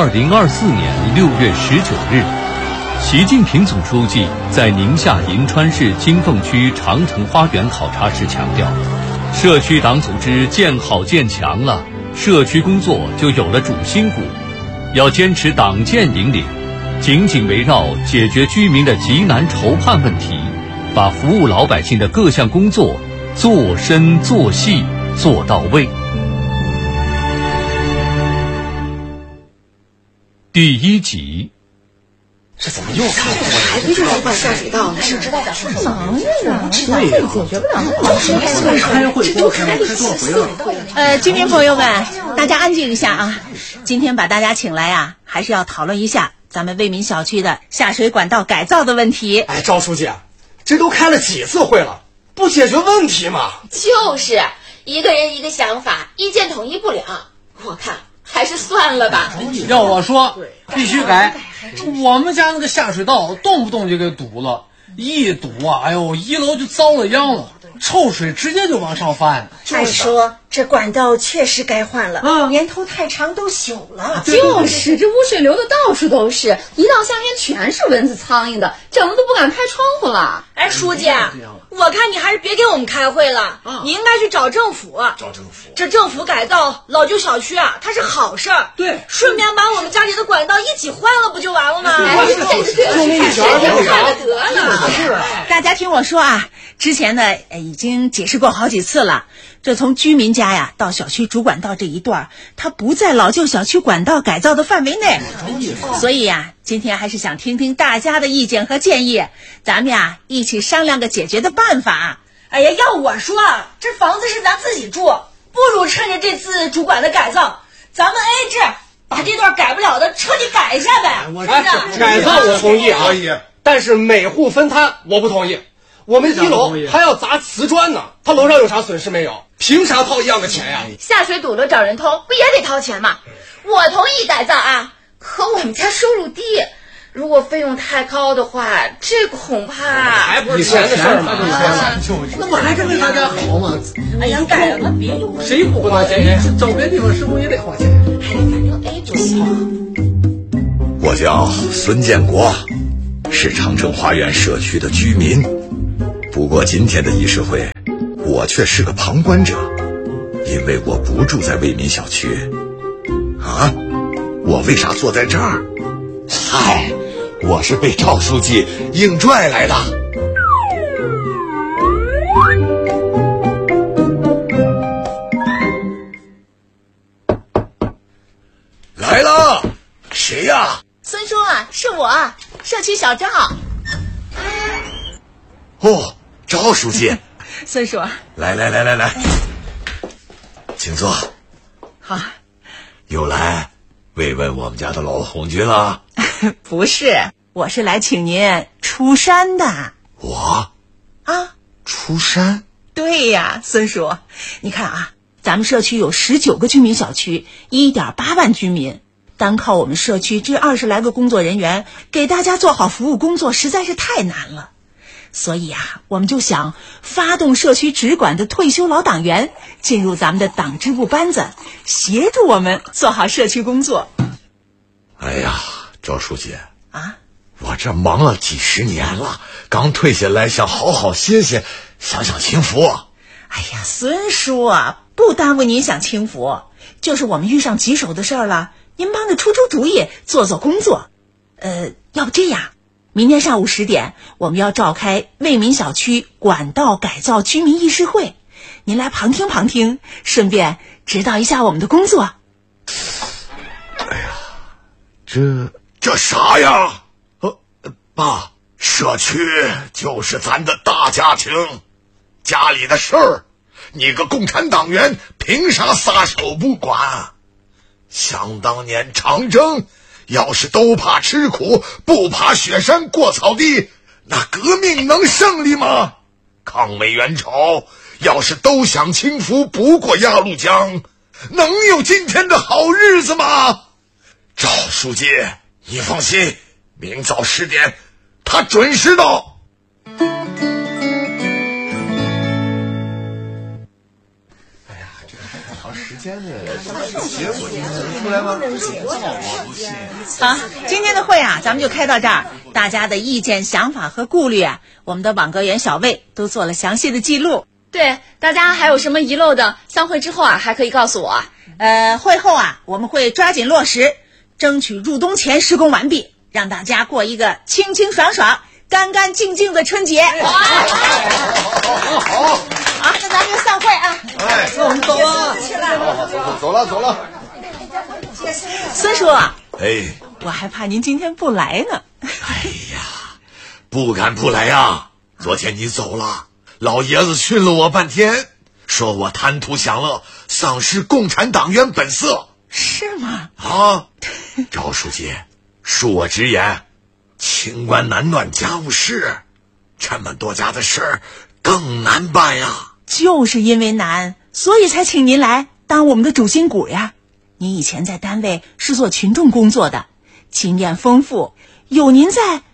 2024年6月19日，习近平总书记在宁夏银川市金凤区长城花园考察时强调，社区党组织建好建强了，社区工作就有了主心骨，要坚持党建引领，紧紧围绕解决居民的急难愁盼问题，把服务老百姓的各项工作做深做细做到位。第1集。 这怎么又开会？ 还不是来管下水道呢？ 是知道点什么忙着呢，对呀，解决不了那么多开会多开多少回了？ 居民朋友们，大家安静一下啊！今天把大家请来啊，还是要讨论一下咱们为民小区的下水管道改造的问题。 哎，赵书记，这都开了几次会了，不解决问题吗？ 就是一个人一个想法，意见统一不了，我看还是算了吧。 要我说，必须改。我们家那个下水道动不动就给堵了，一堵啊，哎呦，1楼就遭了殃了，臭水直接就往上翻。 按说这管道确实该换了，年头太长都朽了。 就是这污水流的到处都是，一到夏天全是蚊子苍蝇的，整的都不敢开窗户了。 哎，书记，我看你还是别给我们开会了，你应该去找政府。这政府改造老旧小区啊，它是好事儿。 对， 顺便把我们家里的管道一起换了，不就完了吗？ 得了。是，大家听我说啊，之前呢已经解释过好几次了。这从居民家呀到小区主管道这一段，它不在老旧小区管道改造的范围内，所以呀，今天还是想听听大家的意见和建议，咱们呀一起商量个解决的办法。 哎呀，要我说，这房子是咱自己住，不如趁着这次主管的改造，咱们把这段改不了的彻底改一下呗。 改造我同意啊，但是每户分摊我不同意。我们1楼还要砸瓷砖呢，他楼上有啥损失没有？凭啥掏一样的钱呀？ 下水堵了找人偷，不也得掏钱吗？我同意改造啊，可我们家收入低，如果费用太高的话，这恐怕还不是钱的事儿吗？ 那不还是为大家好吗？ 哎呀，改了嘛，别用， 谁不花钱？找别的地方是不是也得花钱？ 哎，反正就行。 我叫孙建国，是长城花园社区的居民。不过今天的议事会，我却是个旁观者，因为我不住在为民小区。啊，我为啥坐在这儿？嗨，我是被赵书记硬拽来的。来了，谁呀？ 孙叔啊，是我，社区小赵。 哦，赵书记。 孙叔， 来，请坐。 好。 又来慰问我们家的老红军了？ 不是，我是来请您出山的。 我？ 啊？ 出山？ 对呀，孙叔，你看啊，咱们社区有19个居民小区，1.8万居民，单靠我们社区这20来个工作人员，给大家做好服务工作实在是太难了。所以啊，我们就想发动社区直管的退休老党员进入咱们的党支部班子，协助我们做好社区工作。 哎呀，赵书记啊， 我这忙了几十年了，刚退下来想好好歇歇，享清福。 哎呀，孙叔啊，不耽误您享清福，就是我们遇上棘手的事儿了，您帮着出主意，做工作。要不这样，明天上午10点，我们要召开为民小区管道改造居民议事会，您来旁听，顺便指导一下我们的工作。 哎呀，这啥呀？爸，社区就是咱的大家庭，家里的事儿，你个共产党员凭啥撒手不管？想当年长征，要是都怕吃苦，不爬雪山过草地，那革命能胜利吗？抗美援朝，要是都享清福，不过鸭绿江，能有今天的好日子吗？赵书记，你放心，明早10点，他准时到。 哎呀，这个还很长时间。 好，今天的会啊，咱们就开到这儿。大家的意见、想法和顾虑啊，我们的网格员小魏都做了详细的记录。 对，大家还有什么遗漏的，散会之后啊，还可以告诉我。 会后啊，我们会抓紧落实，争取入冬前施工完毕，让大家过一个清清爽爽、干干净净的春节。好，那咱们就散会啊！ 那我们走了。 走了。 孙叔，我还怕您今天不来呢。 哎呀，不敢不来啊！昨天你走了，老爷子训了我半天，说我贪图享乐，丧失共产党员本色。 是吗？ 啊，赵书记，恕我直言，清官难断家务事，这么多家的事儿更难办呀。 就是因为难，所以才请您来当我们的主心骨呀。您以前在单位是做群众工作的，经验丰富，有您在